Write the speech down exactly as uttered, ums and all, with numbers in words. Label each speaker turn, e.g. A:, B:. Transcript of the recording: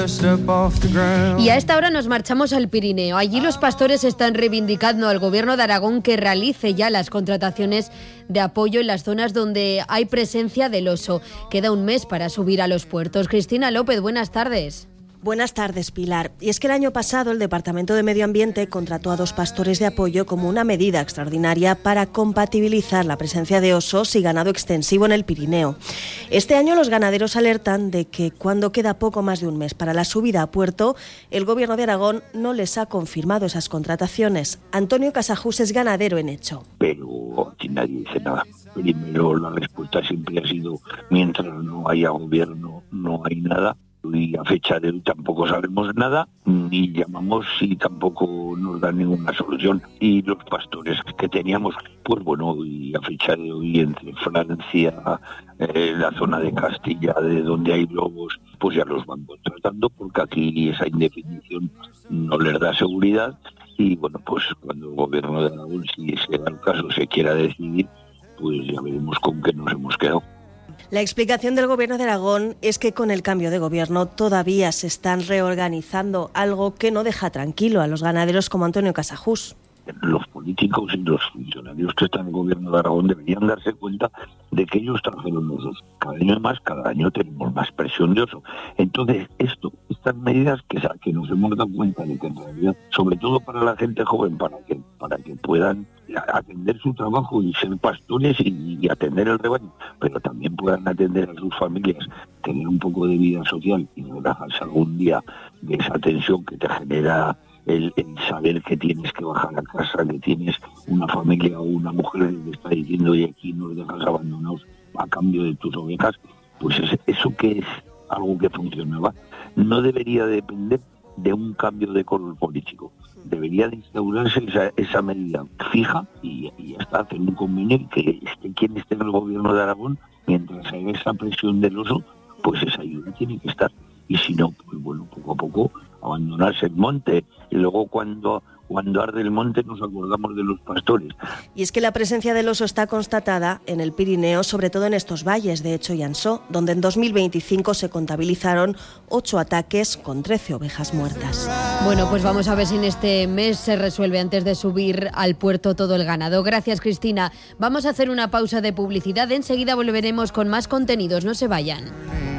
A: Y a esta hora nos marchamos al Pirineo. Allí los pastores están reivindicando al Gobierno de Aragón que realice ya las contrataciones de apoyo en las zonas donde hay presencia del oso. Queda un mes para subir a los puertos. Cristina López, buenas tardes.
B: Buenas tardes, Pilar. Y es que el año pasado el Departamento de Medio Ambiente contrató a dos pastores de apoyo como una medida extraordinaria para compatibilizar la presencia de osos y ganado extensivo en el Pirineo. Este año los ganaderos alertan de que cuando queda poco más de un mes para la subida a puerto, el Gobierno de Aragón no les ha confirmado esas contrataciones. Antonio Casajús es ganadero en Hecho.
C: Pero aquí nadie dice nada. Primero, la respuesta siempre ha sido: mientras no haya gobierno, no hay nada. Y a fecha de hoy tampoco sabemos nada, ni llamamos y tampoco nos dan ninguna solución. Y los pastores que teníamos, pues bueno, y a fecha de hoy entre Francia, eh, la zona de Castilla, de donde hay lobos, pues ya los van contratando, porque aquí esa indefinición no les da seguridad. Y bueno, pues cuando el Gobierno de Aragón, si sea el caso, se quiera decidir, pues ya veremos con qué nos hemos quedado.
B: La explicación del Gobierno de Aragón es que con el cambio de gobierno todavía se están reorganizando, algo que no deja tranquilo a los ganaderos como Antonio Casajús.
C: Los políticos y los funcionarios que están en el Gobierno de Aragón deberían darse cuenta de que ellos trajeron osos. Cada año más, cada año tenemos más presión de oso. Entonces, esto, estas medidas que, que nos hemos dado cuenta de que en realidad, sobre todo para la gente joven, para que, para que puedan atender su trabajo y ser pastores y, y atender el rebaño, pero también puedan atender a sus familias, tener un poco de vida social y no dejarse algún día de esa tensión que te genera El, el saber que tienes que bajar a casa, que tienes una familia o una mujer que te está diciendo: y aquí nos dejas abandonados a cambio de tus ovejas. Pues es, eso que es algo que funcionaba no debería depender de un cambio de color político. Debería de instaurarse esa, esa medida fija y, y hasta hacer un convenio que esté quien esté en el Gobierno de Aragón, mientras haya esa presión del oso, pues esa ayuda tiene que estar. Y si no, pues bueno, poco a poco abandonarse el monte. Y luego cuando, cuando arde el monte nos acordamos de los pastores.
B: Y es que la presencia del oso está constatada en el Pirineo, sobre todo en estos valles de Hecho y Ansó, donde en dos mil veinticinco se contabilizaron ocho ataques con trece ovejas muertas.
A: Bueno, pues vamos a ver si en este mes se resuelve antes de subir al puerto todo el ganado. Gracias, Cristina. Vamos a hacer una pausa de publicidad. Enseguida volveremos con más contenidos. No se vayan.